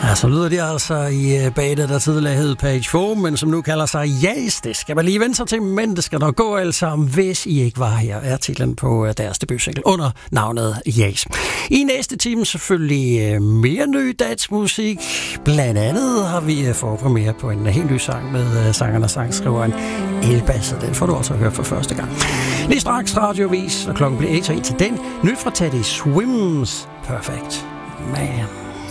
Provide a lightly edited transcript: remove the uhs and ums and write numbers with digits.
Ja, så lyder de altså i bandet, der tidligere hed Page 4, men som nu kalder sig Yes. Det skal man lige vente sig til, men det skal nok gå alle sammen, hvis I ikke var her, er titlen på deres debutsingle under navnet Yes. I næste time selvfølgelig mere ny dansk musik. Blandt andet har vi forpremiere på en helt ny sang med sangeren og sangskriveren Elbas, den får du også hørt for første gang. Lige straks radiovis, og klokken bliver 1 til den. Nyt fra Teddy Swims. Perfect Man.